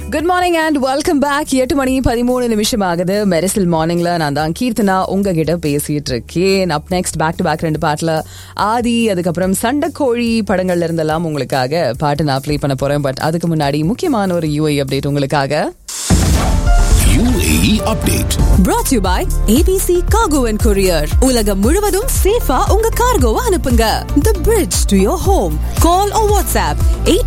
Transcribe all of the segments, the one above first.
Good morning and welcome back. 8:13 ஆகுது. மெரிசல் மார்னிங்ல நான் தான் கீர்த்தனா உங்ககிட்ட பேசிட்டு இருக்கேன். அப் நெக்ஸ்ட் பேக் டு பேக் 2 பாட்டுல ஆதி, அதுக்கப்புறம் சண்டைக்கோழி படங்கள்ல இருந்தெல்லாம் உங்களுக்காக பாட்டு நான் ப்ளே பண்ண போறேன். பட் அதுக்கு முன்னாடி முக்கியமான ஒரு UAE அப்டேட் உங்களுக்காக. UAE update brought to you by ABC Cargo and Courier. உலகம் முழுவதும் சேஃபா உங்க கார்கோவை அனுப்புங்க. The bridge to your home. Call or WhatsApp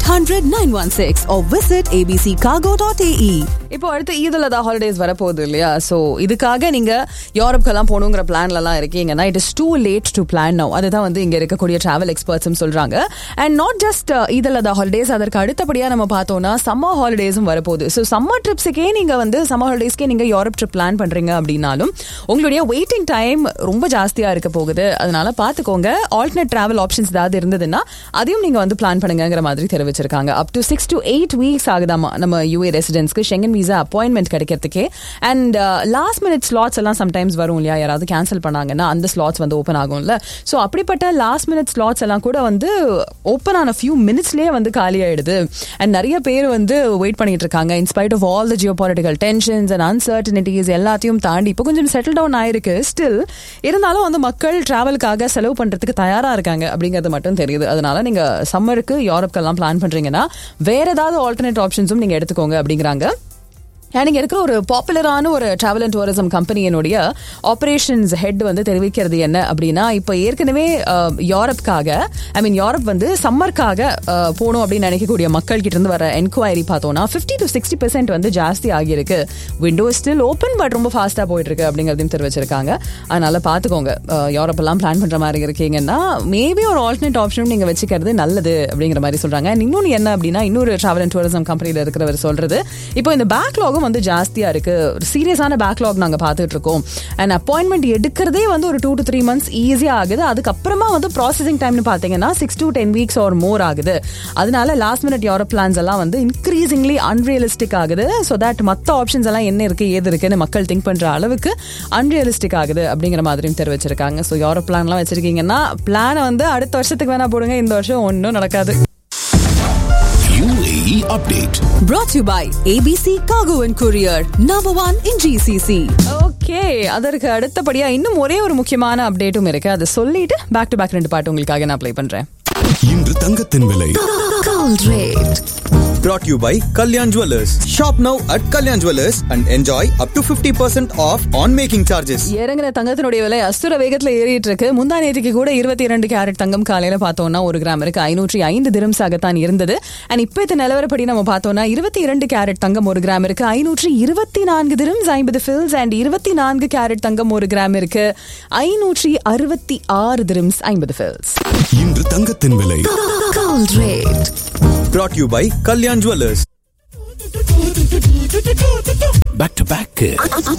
800-916 or visit abccargo.ae. இப்போ அடுத்து ஈதுல் ஹாலிடேஸ் வரப்போகுது இல்லையா? ஸோ இதுக்காக நீங்க யூரோப்கெல்லாம் போகணுங்கிற பிளான்லாம் இருக்கீங்கன்னா it is too late to plan now. அதுதான் வந்து இங்க இருக்கக்கூடிய டிராவல் எக்ஸ்பர்ட்ஸும் சொல்றாங்க. And not just Eid ul holidays, அதற்கு அடுத்தபடியா நம்ம பார்த்தோம்னா சம்மர் ஹாலிடேஸும் வரப்போகுது. ஸோ சம்மர் ட்ரிப்ஸுக்கே நீங்க வந்து சம்மர் ஹாலிடேஸ்க்கே நீங்க யூரோப் ட்ரிப் பிளான் பண்றீங்க அப்படின்னாலும் உங்களுடைய வெயிட்டிங் டைம் ரொம்ப ஜாஸ்தியா இருக்க போகுது. அதனால பாத்துக்கோங்க. ஆல்டர்னேட் டிராவல் ஆப்ஷன்ஸ் ஏதாவது இருந்ததுன்னா அதையும் நீங்க வந்து பிளான் பண்ணுங்கிற மாதிரி தெரிவிச்சிருக்காங்க. அப் டு 6 to 8 weeks ஆகுதாமா நம்ம UAE ரெசிடென்ட்ஸ்க்கு Schengen visa appointment கிடைக்கிறதுக்கே. And last minute slots எல்லாம் சம்டைம்ஸ் வரும் இல்லையா? யாராவது கேன்சல் பண்ணாங்கன்னா அந்த ஸ்லாட்ஸ் வந்து ஓப்பன் ஆகும்ல. ஸோ அப்படிப்பட்ட லாஸ்ட் மினிட் ஸ்லாட்ஸ் எல்லாம் கூட வந்து ஓப்பன் ஆன ஃபியூ மினிட்ஸ்லேயே வந்து காலி ஆயிடுது. அண்ட் நிறைய பேர் வந்து வெயிட் பண்ணிட்டு இருக்காங்க. In spite of all the ஜியோபாலிட்டிக்கல் tensions and uncertainties எல்லாத்தையும் தாண்டி இப்போ கொஞ்சம் செட்டில் டவுன் ஆயிருக்கு. ஸ்டில் இருந்தாலும் வந்து மக்கள் டிராவலுக்காக செலவு பண்றதுக்கு தயாரா இருக்காங்க அப்படிங்கிறது மட்டும் தெரியுது. அதனால நீங்க சம்மருக்கு யூரோப்கெல்லாம் பிளான் பண்றீங்கன்னா வேற ஏதாவது ஆல்டர்னேட் ஆப்ஷன்ஸும் நீங்க எடுத்துக்கோங்க அப்படிங்கிறாங்க. நீங்க இருக்கிற ஒரு பாப்புலரான ஒரு travel and tourism கம்பெனியினுடைய operations head வந்து தெரிவிக்கிறது என்ன அப்படின்னா, இப்போ ஏற்கனவே யூரோப்காக யூரோப் வந்து சம்மர்க்காக போகணும் அப்படின்னு நினைக்கக்கூடிய மக்கள் கிட்ட இருந்து வர என்கொயரி பார்த்தோம்னா 50 to 60% வந்து ஜாஸ்தி ஆகியிருக்கு. விண்டோ ஸ்டில் ஓப்பன் பட் ரொம்ப ஃபாஸ்டா போயிட்டு இருக்கு அப்படிங்கிறதையும் தெரிவிச்சிருக்காங்க. அதனால பாத்துக்கோங்க. யூரோப் எல்லாம் பிளான் பண்ற மாதிரி இருக்கீங்கன்னா மேபி ஒரு ஆல்டர்னேட் ஆப்ஷன் நீங்க வச்சுக்கிறது நல்லது அப்படிங்கிற மாதிரி சொல்றாங்க. இன்னொன்னு என்ன அப்படின்னா, இன்னொரு டிராவல் அண்ட் டூரிசம் கம்பெனியில இருக்கிறவர் சொல்றது, இப்போ இந்த பேக்லாக் வந்து ஜாஸ்தியா இருக்கு. சீரியஸான பேக்லாக் நாங்க பார்த்துட்டு இருக்கோம். அண்ட் அப்பாயின்மெண்ட் எடுக்கிறதே வந்து ஒரு 2 to 3 months ஈஸியா ஆகுது. அதுக்கப்புறமா வந்து ப்ராசஸிங் டைம்னு பாத்தீங்கன்னா 6 to 10 weeks ஆர் மோர் ஆகுது. அதனால லாஸ்ட் மினிட் யூரோப் பிளான்ஸ் எல்லாம் வந்து இன்க்ரீசிங்லி அன்ரியலிஸ்டிக் ஆகுது. ஸோ தட் மற்ற ஆப்ஷன்ஸ் எல்லாம் என்ன இருக்கு ஏது இருக்குன்னு மக்கள் திங்க் பண்ற அளவுக்கு அன்ரியலிஸ்டிக் ஆகுது அப்படிங்கிற மாதிரியும் தெரிவிச்சிருக்காங்க. ஸோ யூரோப் பிளான்லாம் வச்சிருக்கீங்கன்னா பிளானை வந்து அடுத்த வருஷத்துக்கு வேணா போடுங்க. இந்த வருஷம் ஒன்றும் நடக்காது. UAE update brought to you by ABC Cargo and Courier. Number 1 in GCC. Okay, அதற்கு அடுத்தபடியா இன்னும் ஒரே ஒரு முக்கியமான அப்டேட்டும் இருக்கு. அதை சொல்லிட்டு பேக் டு பேக் 2 பாட்டு உங்களுக்காக நான் ப்ளே பண்றேன். இன்று தங்கத்தின் விலை Gold rate. Brought to you by Kalyan Jewellers. Shop now at Kalyan Jewellers and enjoy up to 50% off on making charges. இறங்குற தங்கத்தினுடைய விலை அசுர வேகத்துல ஏறிட்டு இருக்கு. முந்தா நேற்றுக்கு கூட 22 கேரட் தங்கம் காலையில பார்த்தோம்னா 1 கிராமிற்கு 505 dirhams ஆகத்தான் இருந்தது. அண்ட் இப்போ இந்த நிலவரப்படி நம்ம பார்த்தோம்னா 22 கேரட் தங்கம் 1 கிராமிற்கு 524 dirhams 50 fils and 24 கேரட் தங்கம் 1 கிராமிற்கு 566 dirhams 50 fils. இன்று தங்கத்தின் விலை Gold rate. Brought to you by Kalyan Jewellers. back to back